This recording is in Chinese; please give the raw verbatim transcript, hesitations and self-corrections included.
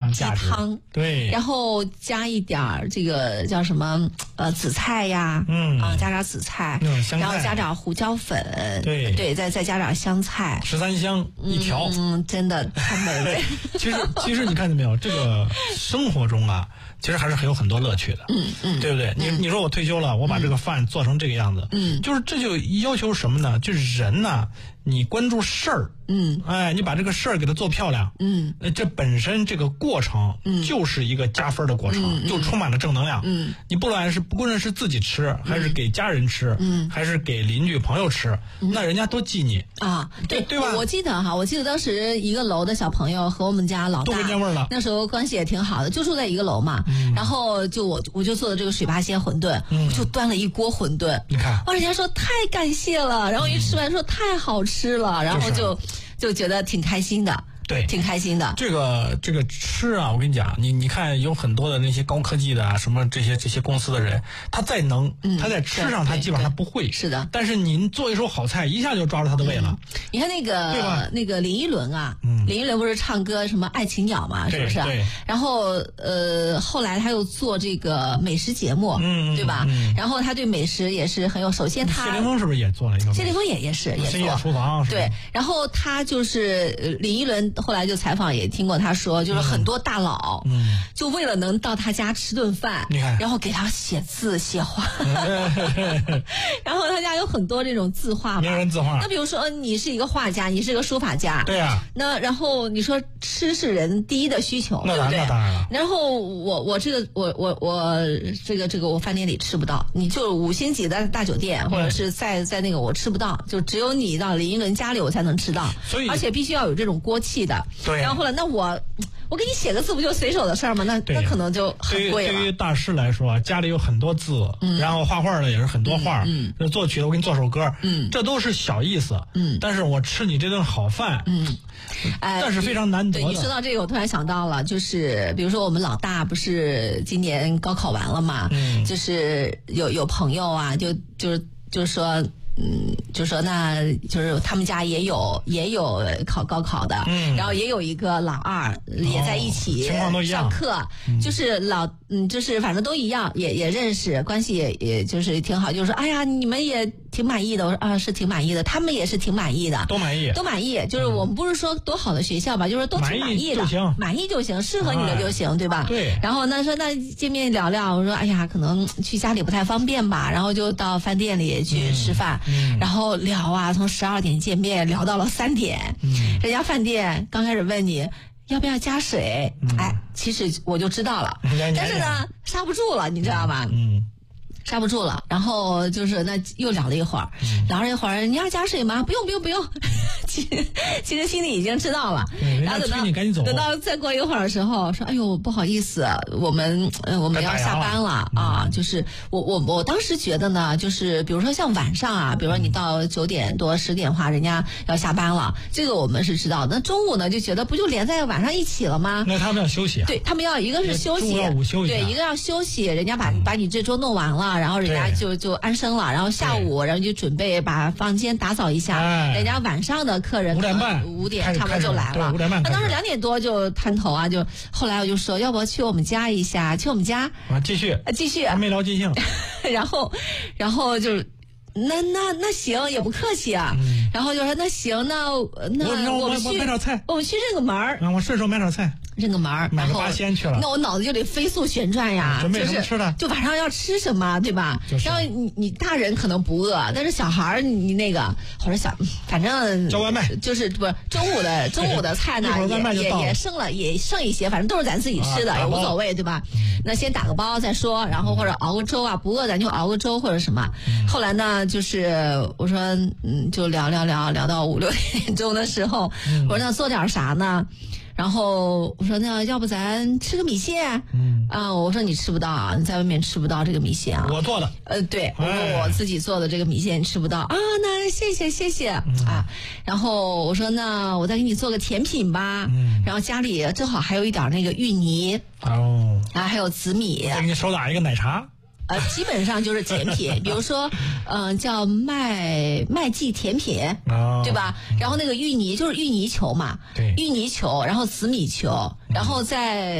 常价值。 汤对， 然后加一点这个叫什么呃紫菜呀， 嗯啊加点紫菜， 嗯香菜， 然后加点胡椒粉， 对对，再再加点香菜， 十三香一条， 嗯，真的太美味。 其实其实你看见没有，这个生活中啊，其实还是很有很多乐趣的， 嗯嗯， 对不对？你嗯、 你说我退休了，我把这个饭做成这个样子， 嗯， 就是这就要求什么呢？就是人呢，你关注事儿， 嗯， 哎，你把这个事儿给它做漂亮， 嗯， 这本身这个过程，嗯，就是一个加分的过程， 嗯、 就充满了正能量， 嗯， 你不管是不论是自己吃，还是给家人吃， 嗯， 还是给邻居朋友吃，嗯、那人家都记你啊，对对吧？ 我记得哈，我记得当时一个楼的小朋友和我们家老大都闻见味儿了， 那时候关系也挺好的，就住在一个楼嘛，嗯、然后就我我就做的这个水八仙馄饨，嗯、我就端了一锅馄饨， 你看， 哇，人家说太感谢了，然后一吃完说太好吃了，嗯、然后就、就是、就觉得挺开心的。 对， 挺开心的。 这个这个吃啊，我跟你讲，你你看有很多的那些高科技的啊，什么这些这些公司的人，他再能，嗯、他在吃上他基本上他不会。 是的。 但是您做一手好菜，一下就抓住他的胃了。 嗯、你看那个对吧？ 那个林依轮啊， 嗯、 林依轮不是唱歌什么《爱情鸟》嘛，是不是？ 对。 然后呃，后来他又做这个美食节目， 嗯， 对吧？ 嗯、 然后他对美食也是很有，首先他谢霆锋是不是也做了一个？ 谢霆锋也也是也做。 深夜厨房是吧？ 对。然后他就是林依轮，后来就采访也听过他说，就是很多大佬， 嗯， 就为了能到他家吃顿饭， 你看， 然后给他写字写画，然后他家有很多这种字画嘛， 名人字画。 那比如说你是一个画家，你是个书法家， 对啊。 那然后你说吃是人第一的需求， 那对不对？ 那当然了。 然后我我这个我我我这个这个我饭店里吃不到，你就五星级的大酒店、嗯、或者是在在那个我吃不到，就只有你到林依轮家里我才能吃到， 所以而且必须要有这种锅气的。 对。 然后后来那我我给你写个字不就随手的事儿吗？那那可能就很贵了。 对于大师来说，家里有很多字，嗯、然后画画的也是很多画， 嗯， 作曲的我给你做首歌， 嗯， 这都是小意思， 嗯， 但是我吃你这顿好饭， 嗯，哎， 但是非常难得的。 对，你说到这个，我突然想到了，就是比如说我们老大不是今年高考完了嘛， 嗯， 就是有有朋友啊，就就是就是说。嗯，就说那就是他们家也有也有考高考的， 嗯， 然后也有一个老二、哦、也在一起情况都一样上课， 嗯、 就是老嗯就是反正都一样，也也认识，关系也也就是挺好，就是说哎呀你们也挺满意的，我说啊是挺满意的，他们也是挺满意的， 都满意都满意，就是我们不是说多好的学校吧，嗯、就是都挺满意的， 满意就行， 满意就行，适合你的就行，哎、对吧？ 对。 然后那说那见面聊聊，我说哎呀可能去家里不太方便吧，然后就到饭店里去吃饭， 嗯嗯、 然后。聊啊，从十二点见面聊到了三点， 嗯， 人家饭店刚开始问你要不要加水， 嗯、 哎，其实我就知道了， 嗯、 但是呢，刹不住了，你知道吗？ 嗯， 刹不住了，然后就是那又聊了一会儿， 嗯、 聊了一会儿，你要加水吗？不用不用不用，其实其实心里已经知道了， 嗯、 然后等到你赶紧走， 等到再过一会儿的时候，说哎呦不好意思，我们呃我们要下班了啊， 嗯、 就是我我我当时觉得呢，就是比如说像晚上啊，比如说你到九点多十点的话，人家要下班了，这个我们是知道的。那中午呢就觉得不就连在晚上一起了吗？ 那他们要休息、啊， 对他们要一个是休息， 午休对，一个要休息，人家把、嗯、把你这桌弄完了，然后人家就就安生了，然后下午然后就准备把房间打扫一下， 哎、 人家晚上的客人五点半五点差不多就来了， 五点半。 那当时两点多就摊头啊，就后来我就说，要不去我们家一下，去我们家啊，继续继续， 还没聊尽兴， 然后然后就。那那那行，也不客气啊。 嗯、 然后就说那行，那那我们去我买点菜， 我们去认个门儿。 啊，我顺手买点菜， 认个门儿， 买个八仙去了。 那我脑子就得飞速旋转呀， 准备什么吃的？ 就晚上要吃什么，对吧？ 就是、 然后你你大人可能不饿，但是小孩儿你那个，或者想反正叫外卖， 就是不是中午的中午的菜呢，也也也剩了，也剩一些，反正都是咱自己吃的，也、啊、无所谓，对吧？嗯、那先打个包再说，然后或者熬个粥啊，不饿咱就熬个粥或者什么。嗯、后来呢，就是我说嗯，就聊聊聊聊到五六点钟的时候，嗯、我说那做点啥呢？然后我说那要不咱吃个米线？嗯啊，我说你吃不到啊，你在外面吃不到这个米线啊。 我做的。 呃，对，我说我自己做的这个米线你吃不到啊，那谢谢谢谢、嗯、啊。然后我说那我再给你做个甜品吧。嗯。然后家里正好还有一点那个芋泥。 哦。 啊，还有紫米。 再给你手打一个奶茶。 呃，基本上就是甜品，比如说，嗯、呃，叫麦麦记甜品， 哦、 对吧？然后那个芋泥就是芋泥球嘛， 对， 芋泥球，然后紫米球，然后再。